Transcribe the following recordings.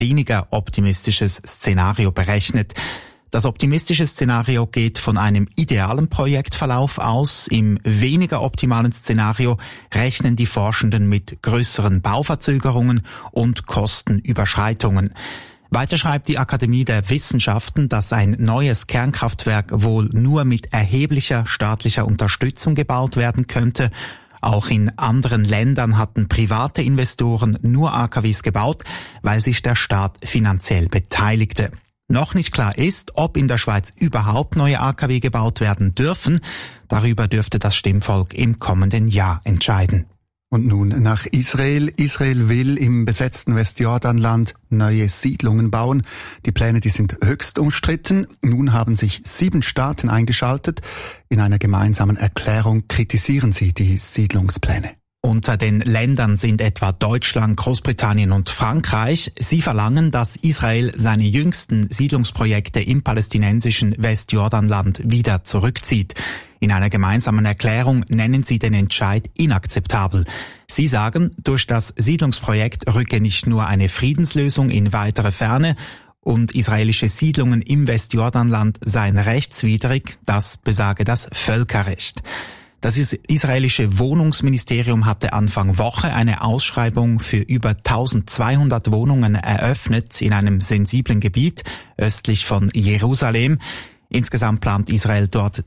weniger optimistisches Szenario berechnet. Das optimistische Szenario geht von einem idealen Projektverlauf aus. Im weniger optimalen Szenario rechnen die Forschenden mit größeren Bauverzögerungen und Kostenüberschreitungen. Weiter schreibt die Akademie der Wissenschaften, dass ein neues Kernkraftwerk wohl nur mit erheblicher staatlicher Unterstützung gebaut werden könnte. Auch in anderen Ländern hatten private Investoren nur AKWs gebaut, weil sich der Staat finanziell beteiligte. Noch nicht klar ist, ob in der Schweiz überhaupt neue AKW gebaut werden dürfen. Darüber dürfte das Stimmvolk im kommenden Jahr entscheiden. Und nun nach Israel. Israel will im besetzten Westjordanland neue Siedlungen bauen. Die Pläne, die sind höchst umstritten. Nun haben sich 7 Staaten eingeschaltet. In einer gemeinsamen Erklärung kritisieren sie die Siedlungspläne. Unter den Ländern sind etwa Deutschland, Großbritannien und Frankreich. Sie verlangen, dass Israel seine jüngsten Siedlungsprojekte im palästinensischen Westjordanland wieder zurückzieht. In einer gemeinsamen Erklärung nennen sie den Entscheid inakzeptabel. Sie sagen, durch das Siedlungsprojekt rücke nicht nur eine Friedenslösung in weitere Ferne und israelische Siedlungen im Westjordanland seien rechtswidrig, das besage das Völkerrecht. Das israelische Wohnungsministerium hatte Anfang Woche eine Ausschreibung für über 1200 Wohnungen eröffnet in einem sensiblen Gebiet östlich von Jerusalem. Insgesamt plant Israel dort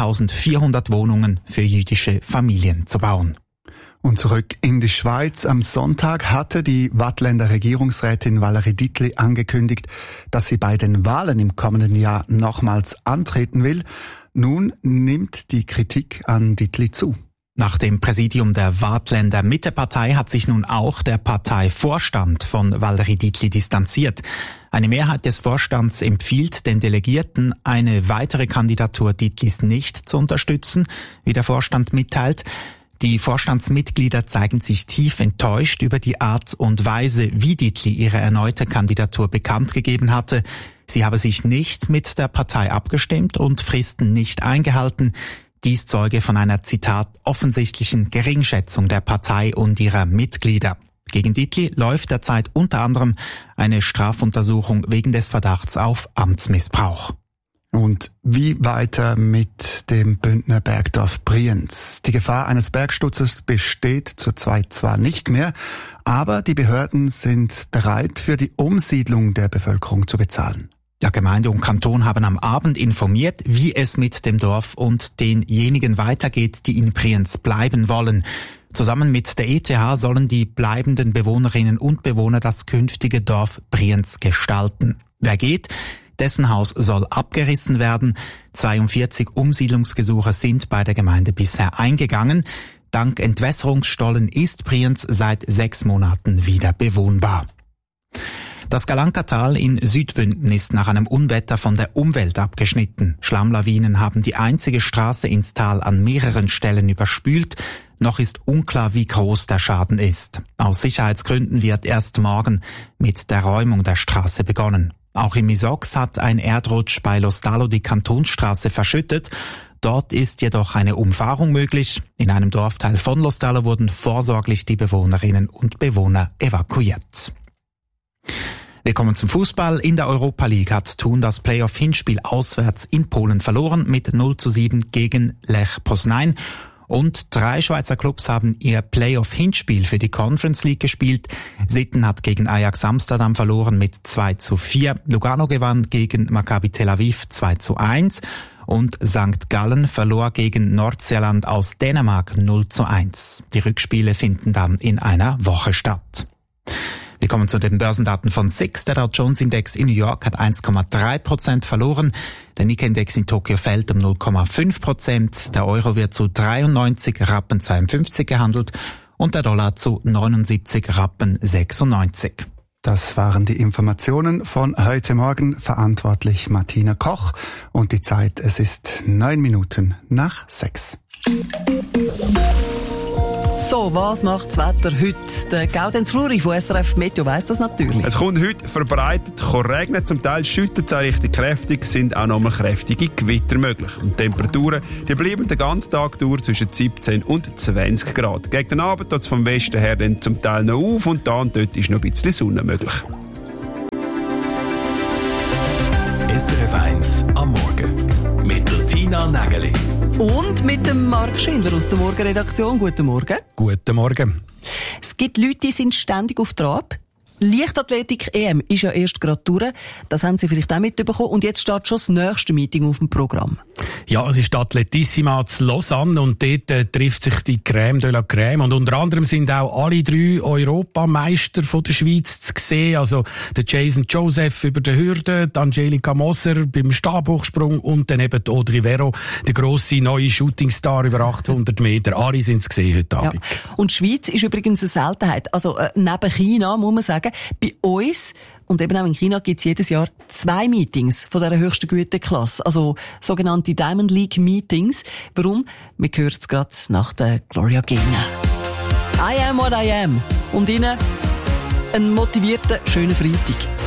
3400 Wohnungen für jüdische Familien zu bauen. Und zurück in die Schweiz. Am Sonntag hatte die Waadtländer Regierungsrätin Valerie Dietli angekündigt, dass sie bei den Wahlen im kommenden Jahr nochmals antreten will. Nun nimmt die Kritik an Dietli zu. Nach dem Präsidium der Waadtländer Mittepartei hat sich nun auch der Parteivorstand von Valerie Dietli distanziert. Eine Mehrheit des Vorstands empfiehlt den Delegierten, eine weitere Kandidatur Dietlis nicht zu unterstützen, wie der Vorstand mitteilt. Die Vorstandsmitglieder zeigen sich tief enttäuscht über die Art und Weise, wie Dietli ihre erneute Kandidatur bekannt gegeben hatte. Sie habe sich nicht mit der Partei abgestimmt und Fristen nicht eingehalten. Dies zeuge von einer, Zitat, offensichtlichen Geringschätzung der Partei und ihrer Mitglieder. Gegen Dietli läuft derzeit unter anderem eine Strafuntersuchung wegen des Verdachts auf Amtsmissbrauch. Und wie weiter mit dem Bündner Bergdorf Brienz? Die Gefahr eines Bergsturzes besteht zurzeit zwar nicht mehr, aber die Behörden sind bereit, für die Umsiedlung der Bevölkerung zu bezahlen. Ja, Gemeinde und Kanton haben am Abend informiert, wie es mit dem Dorf und denjenigen weitergeht, die in Brienz bleiben wollen. Zusammen mit der ETH sollen die bleibenden Bewohnerinnen und Bewohner das künftige Dorf Brienz gestalten. Wer geht, dessen Haus soll abgerissen werden. 42 Umsiedlungsgesuche sind bei der Gemeinde bisher eingegangen. Dank Entwässerungsstollen ist Brienz seit 6 Monaten wieder bewohnbar. Das Galankatal in Südbünden ist nach einem Unwetter von der Umwelt abgeschnitten. Schlammlawinen haben die einzige Straße ins Tal an mehreren Stellen überspült. Noch ist unklar, wie groß der Schaden ist. Aus Sicherheitsgründen wird erst morgen mit der Räumung der Straße begonnen. Auch im Misox hat ein Erdrutsch bei Lostalo die Kantonsstraße verschüttet. Dort ist jedoch eine Umfahrung möglich. In einem Dorfteil von Lostalo wurden vorsorglich die Bewohnerinnen und Bewohner evakuiert. Wir kommen zum Fußball. In der Europa League hat Thun das Playoff-Hinspiel auswärts in Polen verloren mit 0:7 gegen Lech Poznań. Und 3 Schweizer Clubs haben ihr Playoff-Hinspiel für die Conference League gespielt. Sitten hat gegen Ajax Amsterdam verloren mit 2:4. Lugano gewann gegen Maccabi Tel Aviv 2:1. Und St. Gallen verlor gegen Nordseeland aus Dänemark 0:1. Die Rückspiele finden dann in einer Woche statt. Wir kommen zu den Börsendaten von SIX. Der Dow Jones Index in New York hat 1,3% verloren. Der Nikkei-Index in Tokio fällt um 0,5%. Der Euro wird zu 93,52 Rappen gehandelt und der Dollar zu 79,96 Rappen. Das waren die Informationen von heute Morgen. Verantwortlich Martina Koch. Und die Zeit, es ist 9 Minuten nach 6. So, was macht das Wetter heute? Der Gaudenz Fluri von SRF Meteo weiss das natürlich. Es kommt heute verbreitet regnen, zum Teil schüttet es auch richtig kräftig, sind auch nochmal kräftige Gewitter möglich. Und die Temperaturen die bleiben den ganzen Tag durch zwischen 17 und 20 Grad. Gegen den Abend tut es vom Westen her dann zum Teil noch auf und da und dort ist noch ein bisschen Sonne möglich. Rina Nägeli. Und mit dem Marc Schindler aus der Morgenredaktion. Guten Morgen. Guten Morgen. Es gibt Leute, die sind ständig auf Trab. Leichtathletik-EM ist ja erst gerade durch. Das haben Sie vielleicht auch mitbekommen. Und jetzt steht schon das nächste Meeting auf dem Programm. Ja, es ist die Atletissima zu Lausanne und dort trifft sich die Crème de la Crème. Und unter anderem sind auch alle 3 Europameister von der Schweiz zu sehen. Also der Jason Joseph über die Hürde, die Angelika Moser beim Stabhochsprung und dann eben die Audrey Vero, der grosse neue Shootingstar über 800 Meter. Alle sind zu sehen heute Abend. Ja. Und die Schweiz ist übrigens eine Seltenheit. Also neben China, muss man sagen, bei uns und eben auch in China gibt es jedes Jahr 2 Meetings von dieser höchsten Güteklasse, also sogenannte Diamond League Meetings. Warum? Wir hören es gerade nach der Gloria Gaynor. I am what I am. Und Ihnen einen motivierten, schönen Freitag.